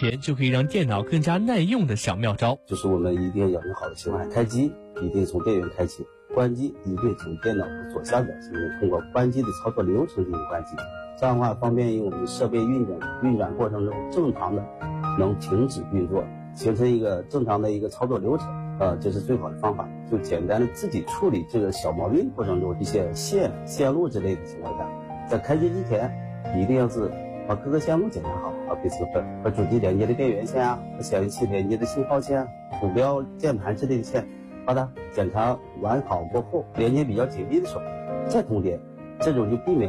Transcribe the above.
前就可以让电脑更加耐用的小妙招。 就是我们一定要养成好的习惯，开机一定从电源开启，关机一定从电脑的左下角进行通过关机的操作流程进行关机，这样的话方便于我们设备运转过程中正常的能停止运作，形成一个正常的一个操作流程。这是最好的方法。就简单的自己处理这个小毛病过程中一些线路之类的情况下，在开机之前一定要是把各个线路检查好，比如和主机连接的电源线啊，和显示器连接的信号线啊，鼠标键盘之类的线，把它检查完好过后，连接比较紧密的时候再通电，这种就避免